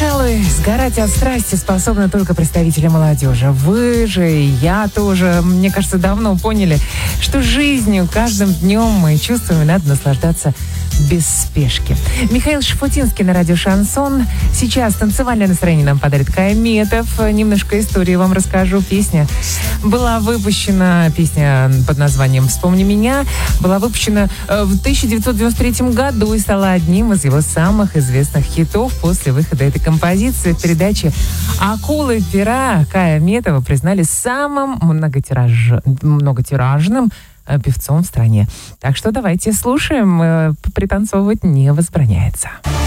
Пожалуй, сгорать от страсти способны только представители молодежи. Вы же и я тоже, мне кажется, давно поняли, что жизнью, каждым днем мы чувствуем, надо наслаждаться без спешки. Михаил Шафутинский на радио «Шансон». Сейчас танцевальное настроение нам подарит Кая Метов. Немножко истории вам расскажу. Песня под названием «Вспомни меня». Была выпущена в 1993 году и стала одним из его самых известных хитов. После выхода этой композиции в передаче «Акулы пера» Кая Метова признали самым многотиражным певцом в стране. Так что давайте слушаем. Пританцовывать не возбраняется.